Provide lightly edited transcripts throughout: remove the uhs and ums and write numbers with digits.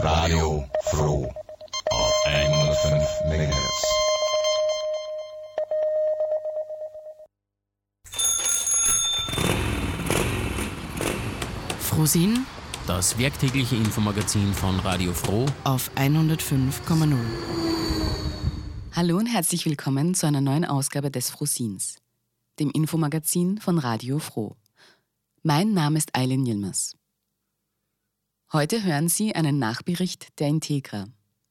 Radio Froh auf 105 MHz. Frohsinn, das werktägliche Infomagazin von Radio Froh auf 105,0. Hallo und herzlich willkommen zu einer neuen Ausgabe des Frohsinns, dem Infomagazin von Radio Froh. Mein Name ist Eileen Yilmaz. Heute hören Sie einen Nachbericht der Integra.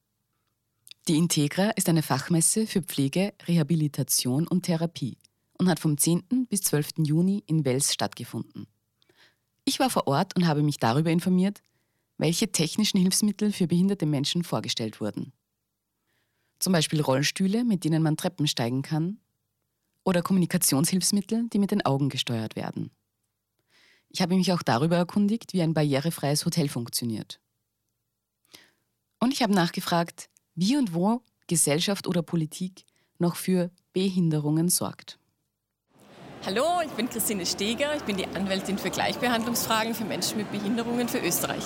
Die Integra ist eine Fachmesse für Pflege, Rehabilitation und Therapie und hat vom 10. bis 12. Juni in Wels stattgefunden. Ich war vor Ort und habe mich darüber informiert, welche technischen Hilfsmittel für behinderte Menschen vorgestellt wurden. Zum Beispiel Rollstühle, mit denen man Treppen steigen kann, oder Kommunikationshilfsmittel, die mit den Augen gesteuert werden. Ich habe mich auch darüber erkundigt, wie ein barrierefreies Hotel funktioniert. Und ich habe nachgefragt, wie und wo Gesellschaft oder Politik noch für Behinderungen sorgt. Hallo, ich bin Christine Steger, ich bin die Anwältin für Gleichbehandlungsfragen für Menschen mit Behinderungen für Österreich.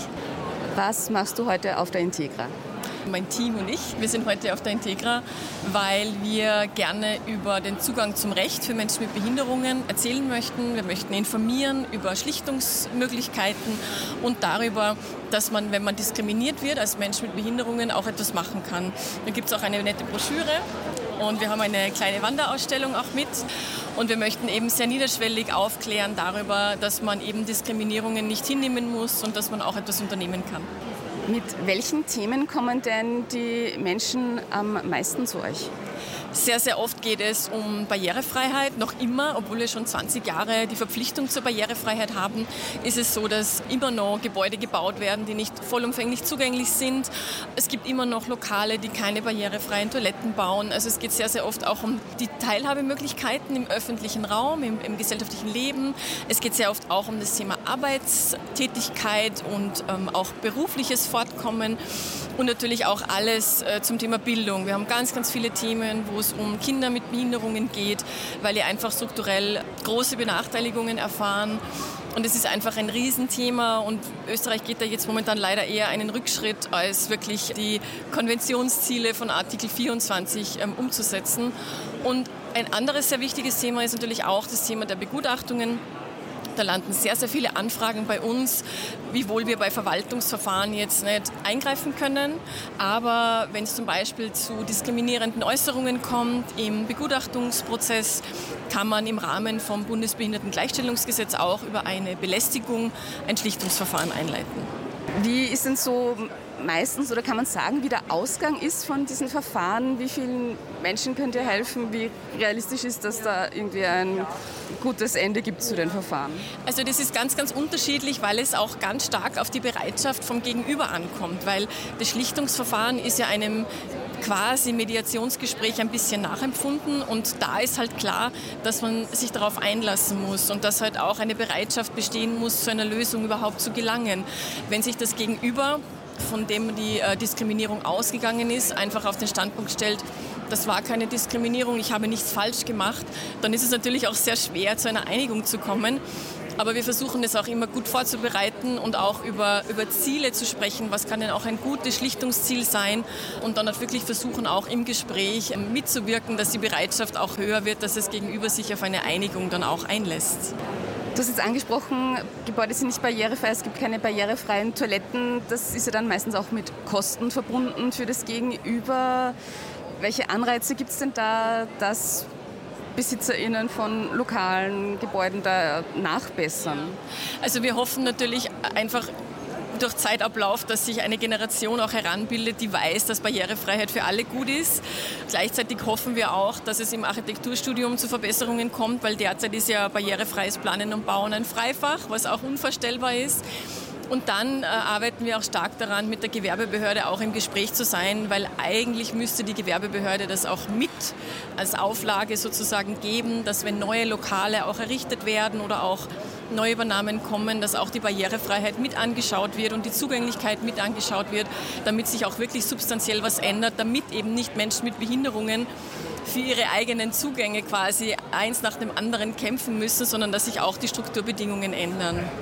Was machst du heute auf der Integra? Mein Team und ich, wir sind heute auf der Integra, weil wir gerne über den Zugang zum Recht für Menschen mit Behinderungen erzählen möchten. Wir möchten informieren über Schlichtungsmöglichkeiten und darüber, dass man, wenn man diskriminiert wird als Mensch mit Behinderungen, auch etwas machen kann. Da gibt es auch eine nette Broschüre. Und wir haben eine kleine Wanderausstellung auch mit. Und wir möchten eben sehr niederschwellig aufklären darüber, dass man eben Diskriminierungen nicht hinnehmen muss und dass man auch etwas unternehmen kann. Mit welchen Themen kommen denn die Menschen am meisten zu euch? Sehr, sehr oft geht es um Barrierefreiheit. Noch immer, obwohl wir schon 20 Jahre die Verpflichtung zur Barrierefreiheit haben, ist es so, dass immer noch Gebäude gebaut werden, die nicht vollumfänglich zugänglich sind. Es gibt immer noch Lokale, die keine barrierefreien Toiletten bauen. Also es geht sehr, sehr oft auch um die Teilhabemöglichkeiten im öffentlichen Raum, im gesellschaftlichen Leben. Es geht sehr oft auch um das Thema Arbeitstätigkeit und auch berufliches Fortkommen. Und natürlich auch alles zum Thema Bildung. Wir haben ganz, ganz viele Themen, wo es um Kinder mit Behinderungen geht, weil die einfach strukturell große Benachteiligungen erfahren. Und es ist einfach ein Riesenthema und Österreich geht da jetzt momentan leider eher einen Rückschritt, als wirklich die Konventionsziele von Artikel 24 umzusetzen. Und ein anderes sehr wichtiges Thema ist natürlich auch das Thema der Begutachtungen. Da landen sehr, sehr viele Anfragen bei uns, wiewohl wir bei Verwaltungsverfahren jetzt nicht eingreifen können. Aber wenn es zum Beispiel zu diskriminierenden Äußerungen kommt im Begutachtungsprozess, kann man im Rahmen vom Bundesbehindertengleichstellungsgesetz auch über eine Belästigung ein Schlichtungsverfahren einleiten. Wie ist denn so meistens, oder kann man sagen, wie der Ausgang ist von diesen Verfahren? Wie vielen Menschen könnt ihr helfen? Wie realistisch ist, dass da irgendwie ein gutes Ende gibt zu den Verfahren? Also das ist ganz, ganz unterschiedlich, weil es auch ganz stark auf die Bereitschaft vom Gegenüber ankommt. Weil das Schlichtungsverfahren ist ja einem quasi Mediationsgespräch ein bisschen nachempfunden und da ist halt klar, dass man sich darauf einlassen muss und dass halt auch eine Bereitschaft bestehen muss, zu einer Lösung überhaupt zu gelangen. Wenn sich das Gegenüber, von dem die Diskriminierung ausgegangen ist, einfach auf den Standpunkt stellt, das war keine Diskriminierung, ich habe nichts falsch gemacht, dann ist es natürlich auch sehr schwer, zu einer Einigung zu kommen. Aber wir versuchen es auch immer gut vorzubereiten und auch über Ziele zu sprechen. Was kann denn auch ein gutes Schlichtungsziel sein? Und dann halt wirklich versuchen, auch im Gespräch mitzuwirken, dass die Bereitschaft auch höher wird, dass das Gegenüber sich auf eine Einigung dann auch einlässt. Du hast jetzt angesprochen, Gebäude sind nicht barrierefrei, es gibt keine barrierefreien Toiletten. Das ist ja dann meistens auch mit Kosten verbunden für das Gegenüber. Welche Anreize gibt es denn da, dass BesitzerInnen von lokalen Gebäuden da nachbessern? Also wir hoffen natürlich einfach durch Zeitablauf, dass sich eine Generation auch heranbildet, die weiß, dass Barrierefreiheit für alle gut ist. Gleichzeitig hoffen wir auch, dass es im Architekturstudium zu Verbesserungen kommt, weil derzeit ist ja barrierefreies Planen und Bauen ein Freifach, was auch unvorstellbar ist. Und dann arbeiten wir auch stark daran, mit der Gewerbebehörde auch im Gespräch zu sein, weil eigentlich müsste die Gewerbebehörde das auch mit als Auflage sozusagen geben, dass wenn neue Lokale auch errichtet werden oder auch Neuübernahmen kommen, dass auch die Barrierefreiheit mit angeschaut wird und die Zugänglichkeit mit angeschaut wird, damit sich auch wirklich substanziell was ändert, damit eben nicht Menschen mit Behinderungen für ihre eigenen Zugänge quasi eins nach dem anderen kämpfen müssen, sondern dass sich auch die Strukturbedingungen ändern.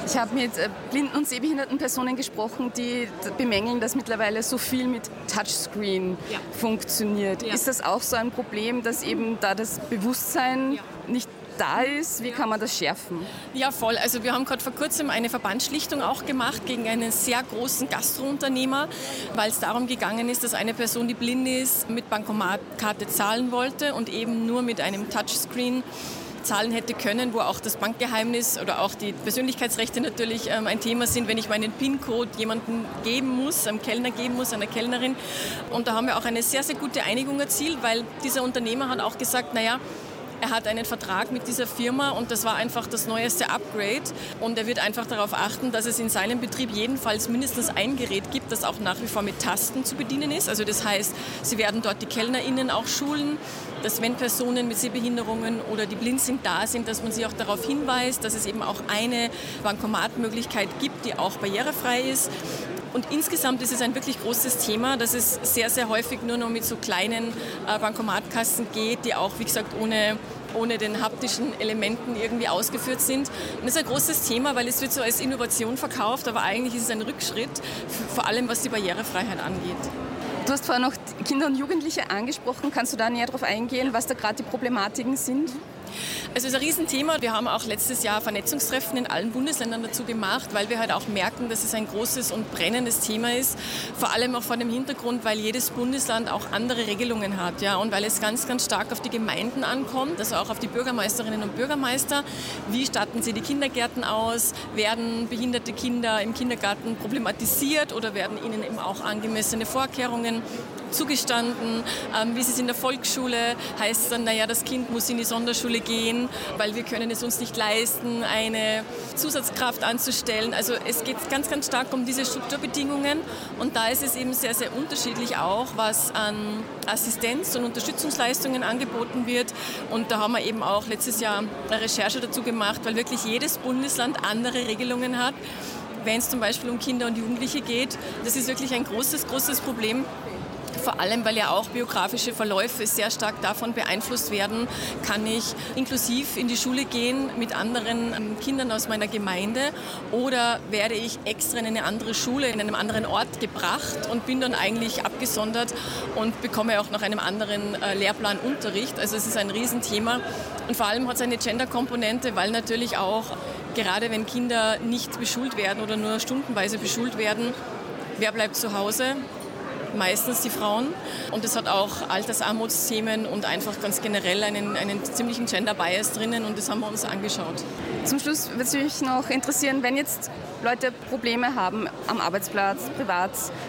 Ich habe mit blinden und sehbehinderten Personen gesprochen, die bemängeln, dass mittlerweile so viel mit Touchscreen funktioniert. Ja. Ist das auch so ein Problem, dass eben da das Bewusstsein nicht da ist? Wie kann man das schärfen? Ja, voll. Also wir haben gerade vor kurzem eine Verbandsschlichtung auch gemacht gegen einen sehr großen Gastrounternehmer, weil es darum gegangen ist, dass eine Person, die blind ist, mit Bankomatkarte zahlen wollte und eben nur mit einem Touchscreen zahlen hätte können, wo auch das Bankgeheimnis oder auch die Persönlichkeitsrechte natürlich ein Thema sind, wenn ich meinen PIN-Code jemandem geben muss, einem Kellner geben muss, einer Kellnerin. Und da haben wir auch eine sehr, sehr gute Einigung erzielt, weil dieser Unternehmer hat auch gesagt, naja, er hat einen Vertrag mit dieser Firma und das war einfach das neueste Upgrade und er wird einfach darauf achten, dass es in seinem Betrieb jedenfalls mindestens ein Gerät gibt, das auch nach wie vor mit Tasten zu bedienen ist. Also das heißt, sie werden dort die KellnerInnen auch schulen, dass wenn Personen mit Sehbehinderungen oder die blind sind, da sind, dass man sie auch darauf hinweist, dass es eben auch eine Bankomatmöglichkeit gibt, die auch barrierefrei ist. Und insgesamt ist es ein wirklich großes Thema, dass es sehr, sehr häufig nur noch mit so kleinen Bankomatkassen geht, die auch, wie gesagt, ohne den haptischen Elementen irgendwie ausgeführt sind. Und das ist ein großes Thema, weil es wird so als Innovation verkauft, aber eigentlich ist es ein Rückschritt, vor allem was die Barrierefreiheit angeht. Du hast vorher noch Kinder und Jugendliche angesprochen. Kannst du da näher darauf eingehen, was da gerade die Problematiken sind? Also es ist ein Riesenthema. Wir haben auch letztes Jahr Vernetzungstreffen in allen Bundesländern dazu gemacht, weil wir halt auch merken, dass es ein großes und brennendes Thema ist. Vor allem auch vor dem Hintergrund, weil jedes Bundesland auch andere Regelungen hat. Ja, und weil es ganz, ganz stark auf die Gemeinden ankommt, also auch auf die Bürgermeisterinnen und Bürgermeister. Wie statten sie die Kindergärten aus? Werden behinderte Kinder im Kindergarten problematisiert oder werden ihnen eben auch angemessene Vorkehrungen zugestanden? Wie ist es in der Volksschule? Heißt es dann, naja, das Kind muss in die Sonderschule gehen, weil wir können es uns nicht leisten, eine Zusatzkraft anzustellen. Also es geht ganz, ganz stark um diese Strukturbedingungen und da ist es eben sehr, sehr unterschiedlich auch, was an Assistenz- und Unterstützungsleistungen angeboten wird. Und da haben wir eben auch letztes Jahr eine Recherche dazu gemacht, weil wirklich jedes Bundesland andere Regelungen hat. Wenn es zum Beispiel um Kinder und Jugendliche geht, das ist wirklich ein großes, großes Problem. Vor allem, weil ja auch biografische Verläufe sehr stark davon beeinflusst werden, kann ich inklusiv in die Schule gehen mit anderen Kindern aus meiner Gemeinde oder werde ich extra in eine andere Schule, in einem anderen Ort gebracht und bin dann eigentlich abgesondert und bekomme auch nach einem anderen Lehrplan Unterricht. Also es ist ein Riesenthema und vor allem hat es eine Gender-Komponente, weil natürlich auch, gerade wenn Kinder nicht beschult werden oder nur stundenweise beschult werden, wer bleibt zu Hause? Meistens die Frauen. Und es hat auch Altersarmutsthemen und einfach ganz generell einen ziemlichen Gender-Bias drinnen und das haben wir uns angeschaut. Zum Schluss würde es mich noch interessieren, wenn jetzt Leute Probleme haben am Arbeitsplatz, privat,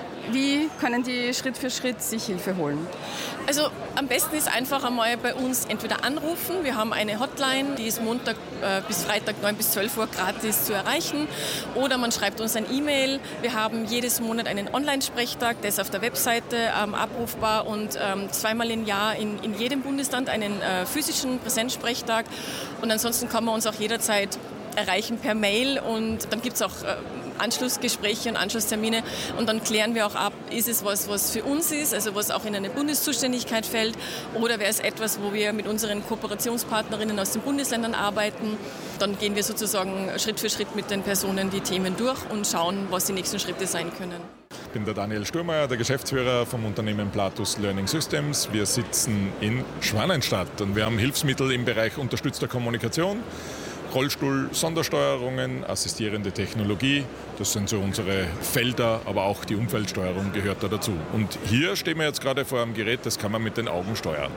wie können die Schritt für Schritt sich Hilfe holen? Also am besten ist einfach einmal bei uns entweder anrufen. Wir haben eine Hotline, die ist Montag bis Freitag 9 bis 12 Uhr gratis zu erreichen. Oder man schreibt uns ein E-Mail. Wir haben jedes Monat einen Online-Sprechtag, der ist auf der Webseite abrufbar und zweimal im Jahr in jedem Bundesland einen physischen Präsenzsprechtag. Und ansonsten kann man uns auch jederzeit erreichen per Mail und dann gibt es auch Anschlussgespräche und Anschlusstermine und dann klären wir auch ab, ist es was für uns ist, also was auch in eine Bundeszuständigkeit fällt oder wäre es etwas, wo wir mit unseren Kooperationspartnerinnen aus den Bundesländern arbeiten. Dann gehen wir sozusagen Schritt für Schritt mit den Personen die Themen durch und schauen, was die nächsten Schritte sein können. Ich bin der Daniel Sturmeier, der Geschäftsführer vom Unternehmen Platus Learning Systems. Wir sitzen in Schwanenstadt und wir haben Hilfsmittel im Bereich unterstützter Kommunikation, Rollstuhl, Sondersteuerungen, assistierende Technologie. Das sind so unsere Felder, aber auch die Umfeldsteuerung gehört da dazu. Und hier stehen wir jetzt gerade vor einem Gerät, das kann man mit den Augen steuern.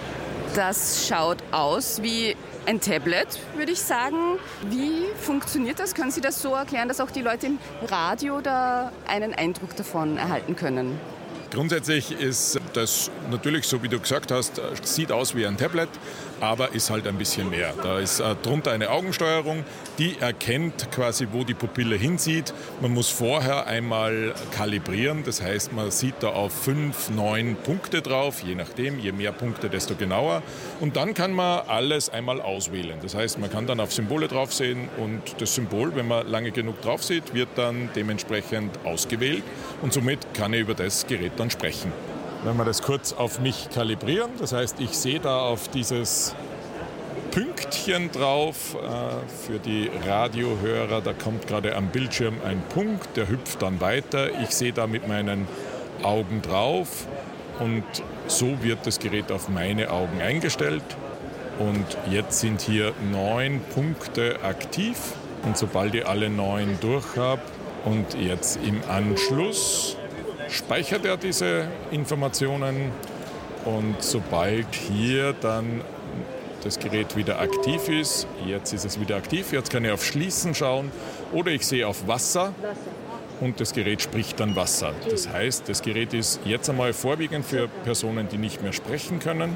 Das schaut aus wie ein Tablet, würde ich sagen. Wie funktioniert das? Können Sie das so erklären, dass auch die Leute im Radio da einen Eindruck davon erhalten können? Grundsätzlich ist das natürlich, so wie du gesagt hast, sieht aus wie ein Tablet, aber ist halt ein bisschen mehr. Da ist drunter eine Augensteuerung, die erkennt quasi, wo die Pupille hinsieht. Man muss vorher einmal kalibrieren, das heißt, man sieht da auf 5, 9 Punkte drauf, je nachdem, je mehr Punkte, desto genauer. Und dann kann man alles einmal auswählen. Das heißt, man kann dann auf Symbole drauf sehen und das Symbol, wenn man lange genug drauf sieht, wird dann dementsprechend ausgewählt und somit kann ich über das Gerät dann sprechen. Wenn wir das kurz auf mich kalibrieren, das heißt, ich sehe da auf dieses Pünktchen drauf. Für die Radiohörer, da kommt gerade am Bildschirm ein Punkt, der hüpft dann weiter. Ich sehe da mit meinen Augen drauf und so wird das Gerät auf meine Augen eingestellt. Und jetzt sind hier 9 Punkte aktiv. Und sobald ich alle 9 durch habe und jetzt im Anschluss speichert er diese Informationen. Und sobald hier dann das Gerät wieder aktiv ist, jetzt ist es wieder aktiv, jetzt kann ich auf Schließen schauen oder ich sehe auf Wasser und das Gerät spricht dann Wasser. Das heißt, das Gerät ist jetzt einmal vorwiegend für Personen, die nicht mehr sprechen können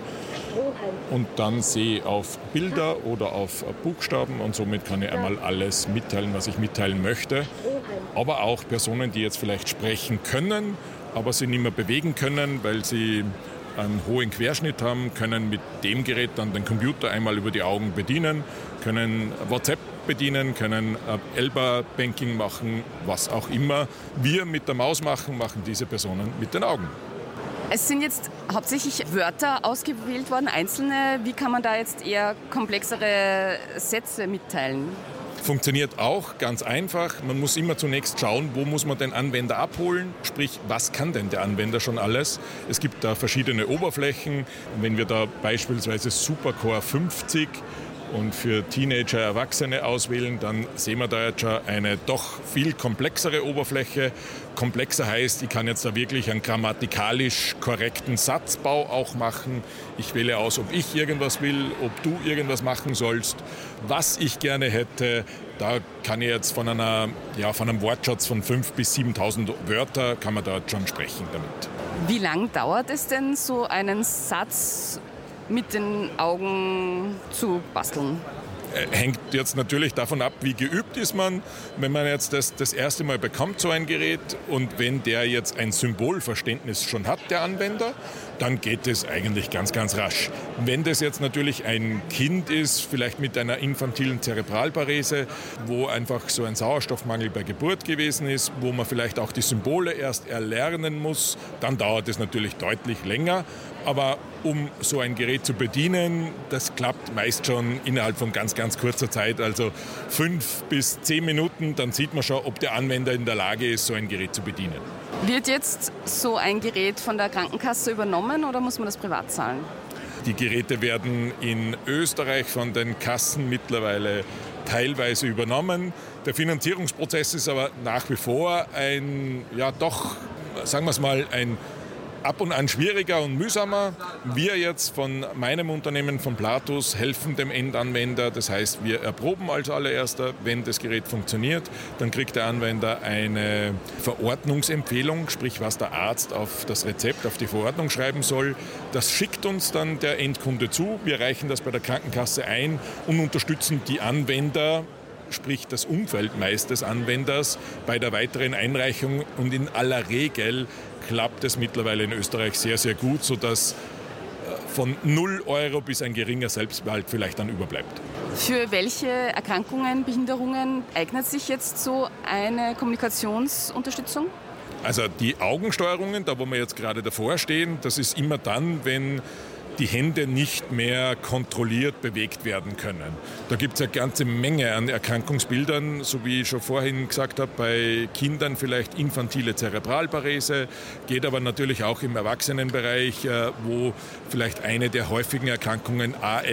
und dann sehe ich auf Bilder oder auf Buchstaben und somit kann ich einmal alles mitteilen, was ich mitteilen möchte. Aber auch Personen, die jetzt vielleicht sprechen können, aber sie nicht mehr bewegen können, weil sie einen hohen Querschnitt haben, können mit dem Gerät dann den Computer einmal über die Augen bedienen, können WhatsApp bedienen, können Elba-Banking machen, was auch immer wir mit der Maus machen, machen diese Personen mit den Augen. Es sind jetzt hauptsächlich Wörter ausgewählt worden, einzelne. Wie kann man da jetzt eher komplexere Sätze mitteilen? Funktioniert auch ganz einfach. Man muss immer zunächst schauen, wo muss man den Anwender abholen. Sprich, was kann denn der Anwender schon alles? Es gibt da verschiedene Oberflächen. Wenn wir da beispielsweise Supercore 50 und für Teenager, Erwachsene auswählen, dann sehen wir da jetzt schon eine doch viel komplexere Oberfläche. Komplexer heißt, ich kann jetzt da wirklich einen grammatikalisch korrekten Satzbau auch machen. Ich wähle aus, ob ich irgendwas will, ob du irgendwas machen sollst. Was ich gerne hätte, da kann ich jetzt von einem Wortschatz von 5.000 bis 7.000 Wörter, kann man da schon sprechen damit. Wie lang dauert es denn, so einen Satz mit den Augen zu basteln? Hängt jetzt natürlich davon ab, wie geübt ist man. Wenn man jetzt das erste Mal bekommt, so ein Gerät, und wenn der jetzt ein Symbolverständnis schon hat, der Anwender, dann geht es eigentlich ganz, ganz rasch. Wenn das jetzt natürlich ein Kind ist, vielleicht mit einer infantilen Zerebralparese, wo einfach so ein Sauerstoffmangel bei Geburt gewesen ist, wo man vielleicht auch die Symbole erst erlernen muss, dann dauert es natürlich deutlich länger. Aber um so ein Gerät zu bedienen, das klappt meist schon innerhalb von ganz, ganz kurzer Zeit, also 5 bis 10 Minuten, dann sieht man schon, ob der Anwender in der Lage ist, so ein Gerät zu bedienen. Wird jetzt so ein Gerät von der Krankenkasse übernommen oder muss man das privat zahlen? Die Geräte werden in Österreich von den Kassen mittlerweile teilweise übernommen. Der Finanzierungsprozess ist aber nach wie vor ein ab und an schwieriger und mühsamer. Wir jetzt von meinem Unternehmen, von Platus, helfen dem Endanwender. Das heißt, wir erproben als allererster, wenn das Gerät funktioniert, dann kriegt der Anwender eine Verordnungsempfehlung, sprich was der Arzt auf das Rezept, auf die Verordnung schreiben soll. Das schickt uns dann der Endkunde zu. Wir reichen das bei der Krankenkasse ein und unterstützen die Anwender, sprich das Umfeld meist des Anwenders, bei der weiteren Einreichung. Und in aller Regel klappt es mittlerweile in Österreich sehr, sehr gut, sodass von 0 Euro bis ein geringer Selbstbehalt vielleicht dann überbleibt. Für welche Erkrankungen, Behinderungen eignet sich jetzt so eine Kommunikationsunterstützung? Also die Augensteuerungen, da wo wir jetzt gerade davor stehen, das ist immer dann, wenn die Hände nicht mehr kontrolliert bewegt werden können. Da gibt es eine ganze Menge an Erkrankungsbildern, so wie ich schon vorhin gesagt habe, bei Kindern vielleicht infantile Zerebralparese, geht aber natürlich auch im Erwachsenenbereich, wo vielleicht eine der häufigen Erkrankungen ALS